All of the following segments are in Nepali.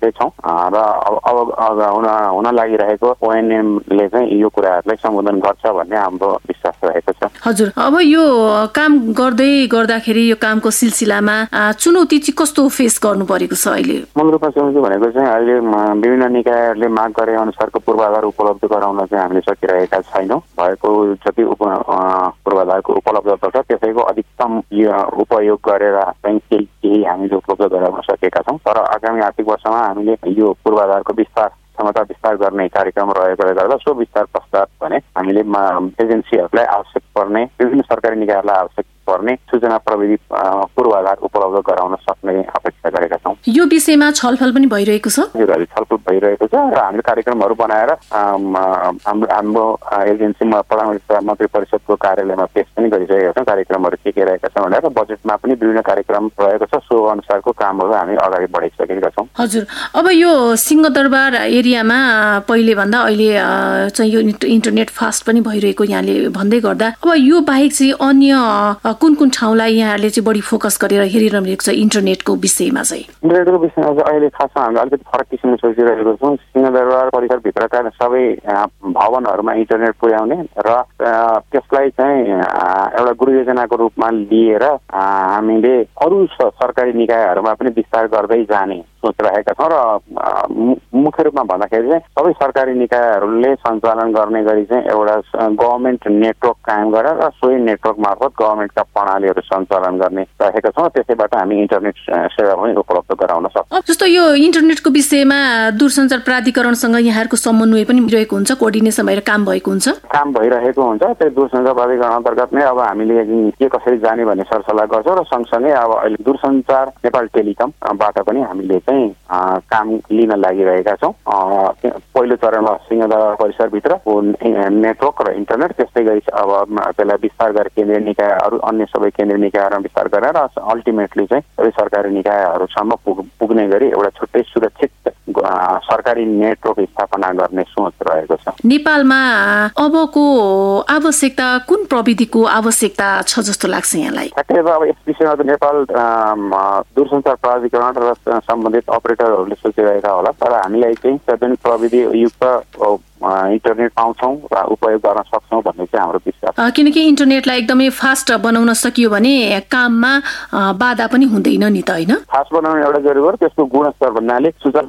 गरेकै छौँ र अब हुन लागिरहेको ओएनएमले चाहिँ यो कुराहरूलाई सम्बोधन गर्छ भन्ने हाम्रो विश्वास रहेको छ। हजुर, अब यो काम गर्दाखेरि यो कामको सिलसिलामा चुनौती चाहिँ कस्तो फेस गर्नु परेको छ अहिले? मूल रूपमा चुनौती भनेको चाहिँ अहिले विभिन्न निकायहरूले माग गरे अनुसारको पूर्वाधार उपलब्ध गराउन चाहिँ हामीले सकिरहेका छैनौँ। भएको जति पूर्वाधारको उपलब्धता छ त्यसैको अधिकतम उपयोग गरेर चाहिँ केही हामीले उपलब्ध गराउन सकेका छौँ। तर आगामी आर्थिक वर्षमा हामीले यो पूर्वाधारको क्षमता विस्तार गर्ने कार्यक्रम रहेकोले गर्दा सो विस्तार पश्चात भने हामीले एजेन्सीहरूलाई आवश्यक पर्ने विभिन्न सरकारी निकायहरूलाई आवश्यक पर्ने सूचना प्रविधि पूर्वाधार उपलब्ध गराउन सक्ने अपेक्षा गरेका छौँ। यो विषयमा छलफल पनि भइरहेको छ? हजुर, छलफल भइरहेको छ र हामीले कार्यक्रमहरू बनाएर हाम्रो एजेन्सीमा प्रधानमन्त्री मन्त्री परिषदको कार्यालयमा पेश पनि गरिसकेका छौँ। कार्यक्रमहरू के रहेका छन् भनेर बजेटमा पनि विभिन्न कार्यक्रम रहेको छ। सो अनुसारको कामहरू हामी अगाडि बढाइसकेका छौँ। हजुर, अब यो सिंहदरबार एरियामा पहिले भन्दा अहिले चाहिँ यो इन्टरनेट फास्ट पनि भइरहेको यहाँले भन्दै गर्दा अब यो बाहेक चाहिँ अन्य कुन ठाउँलाई यहाँहरूले चाहिँ बढी फोकस गरेर हेरिरहनु भएको छ इन्टरनेटको विषयमा चाहिँ? इन्टरनेटको विषयमा चाहिँ अहिले खासमा हामीले अलिकति फरक किसिमले सोचिरहेको छौँ। सिंहदरबार परिसरभित्रका सबै भवनहरूमा इन्टरनेट पुर्याउने र त्यसलाई चाहिँ एउटा गृह योजनाको रूपमा लिएर हामीले अरू सरकारी निकायहरूमा पनि विस्तार गर्दै जाने सोचिरहेका छौँ। र मुख्य रूपमा भन्दाखेरि चाहिँ सबै सरकारी निकायहरूले सञ्चालन गर्ने गरी चाहिँ एउटा गभर्मेन्ट नेटवर्क कायम गरेर र सोही नेटवर्क मार्फत गभर्मेन्टका प्रणालीहरू सञ्चालन गर्ने रहेका छौँ। त्यसैबाट हामी इन्टरनेट सेवा पनि उपलब्ध गराउन सक्छौँ। जस्तो यो इन्टरनेटको विषयमा दूरसञ्चार प्राधिकरणसँग यहाँहरूको समन्वय पनि रहेको हुन्छ, कोअर्डिनेसन भएर काम भइरहेको हुन्छ। त्यही दूरसञ्चार प्राधिकरण अन्तर्गत नै अब हामीले के कसरी जाने भन्ने सरसल्लाह गर्छौँ र सँगसँगै अब अहिले दूरसञ्चार नेपाल टेलिकमबाट पनि हामीले चाहिँ काम लिन लागिरहेका छौँ। पहिलो चरणमा सिंहदरबार परिसरभित्र नेटवर्क र इन्टरनेट, त्यस्तै गरी अब त्यसलाई विस्तार गरेर केन्द्रीय निकायहरू अन्य सबै केन्द्रीय निकायहरूमा विस्तार गरेर अल्टिमेटली चाहिँ सबै सरकारी निकायहरूसम्म पुग्ने गरी एउटा छुट्टै सुरक्षित सरकारी नेटवर्क स्थापना गर्ने सोच रहेको छ। नेपालमा अबको आवश्यकता कुन प्रविधिको आवश्यकता छ जस्तो लाग्छ यहाँलाई? अब यस विषयमा त नेपाल दूरसञ्चार प्राधिकरण र सम्बन्धित अपरेटरहरूले सोचिरहेका होला। तर हामीलाई चाहिँ सबै प्रविधि युक्त इन्टरनेट पाउँछौँ र उपयोग गर्न सक्छौँ भन्ने चाहिँ हाम्रो विश्वास। किनकि इन्टरनेटलाई एकदमै फास्ट बनाउन सकियो भने काममा बाधा पनि हुँदैन नि त, होइन? फास्ट बनाउनु एउटा जरुरी हो। त्यसको गुणस्तर भन्नाले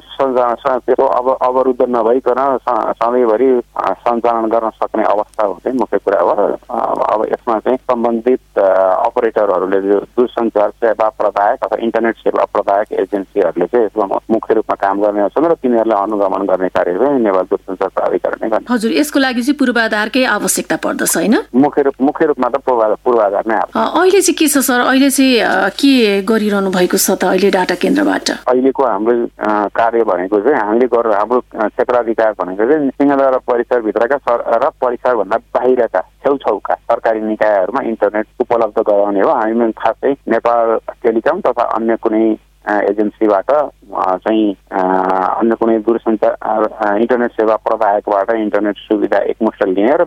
त्यसको अवरुद्ध नभइकन सधैँभरि सञ्चालन गर्न सक्ने अवस्था हो चाहिँ मुख्य कुरा हो। अब यसमा चाहिँ सम्बन्धित अपरेटरहरूले दूरसञ्चार सेवा प्रदायक अथवा इन्टरनेट सेवा प्रदायक एजेन्सीहरूले चाहिँ यसमा मुख्य रूपमा काम गर्ने छन् र तिनीहरूलाई अनुगमन गर्ने कार्य चाहिँ नेपाल दूरसञ्चार प्राधिकरण। हजुर, यसको लागि चाहिँ पूर्वाधारकै आवश्यकता पर्दछ, होइन? मुख्य रूपमा त पूर्वाधार नै। अहिले चाहिँ के छ सर? अहिले चाहिँ के गरिरहनु भएको छ त अहिले डाटा केन्द्रबाट? अहिलेको हाम्रो कार्य भनेको चाहिँ हाम्रो क्षेत्राधिकार भनेको चाहिँ सिंहदरबार परिसरभित्रका र परिसरभन्दा बाहिरका छेउछाउका सरकारी निकायहरूमा इन्टरनेट उपलब्ध गराउने हो। हामी खासै नेपाल टेलिकम तथा अन्य कुनै एजेन्सीबाट चाहिँ अन्य कुनै दूरसञ्चार इन्टरनेट सेवा प्रदायकबाट इन्टरनेट सुविधा एकमुष्ट लिने र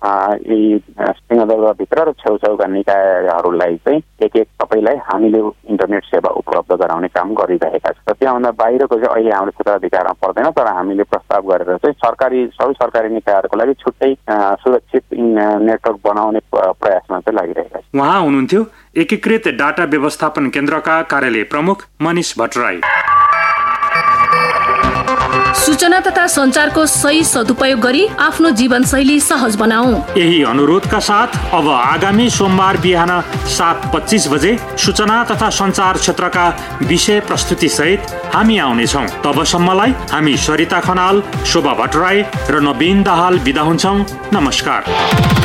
सिंहदरबारभित्र र छेउछाउका निकायहरूलाई चाहिँ एक सबैलाई हामीले इन्टरनेट सेवा उपलब्ध गराउने काम गरिरहेका छौँ। त्यहाँभन्दा बाहिरको चाहिँ अहिले हाम्रो क्षेत्राधिकारमा पर्दैन। तर हामीले प्रस्ताव गरेर चाहिँ सबै सरकारी निकायहरूको लागि छुट्टै सुरक्षित नेटवर्क बनाउने प्रयासमा चाहिँ लागिरहेका छौँ। उहाँ हुनुहुन्थ्यो एकीकृत डाटा व्यवस्थापन केन्द्रका कार्यालय प्रमुख मनिष भट्टराई। सूचना तथा सञ्चारको सही सदुपयोग गरी आफ्नो जीवनशैली सहज बनाऊ। यही अनुरोधका साथ अब आगामी सोमबार बिहान 7:25 बजे सूचना तथा सञ्चार क्षेत्रका विषय प्रस्तुति सहित हामी आउनेछौँ। तबसम्मलाई हामी सरिता खनाल, शोभा भट्टराई र नवीन दाहाल बिदा हुन्छौँ। नमस्कार।